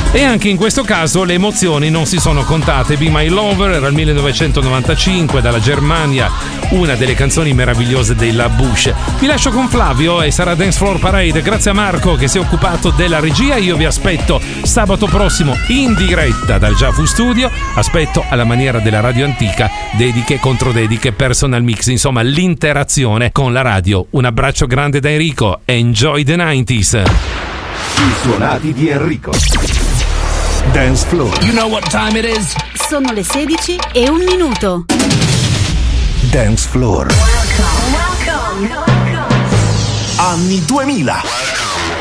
E anche in questo caso le emozioni non si sono contate. Be My Lover era il 1995 dalla Germania, una delle canzoni meravigliose dei La Bouche. Vi lascio con Flavio e sarà Dance Floor Parade. Grazie a Marco che si è occupato della regia. Io vi aspetto sabato prossimo in diretta dal Giafu Studio. Aspetto alla maniera della radio antica, dediche, controdediche, personal mix, insomma l'interazione con la radio. Un abbraccio grande da Enrico. Enjoy the 90s. I suonati di Enrico. Dance Floor. You know what time it is? Sono le 16:01. Dance Floor. Welcome. Anni 2000.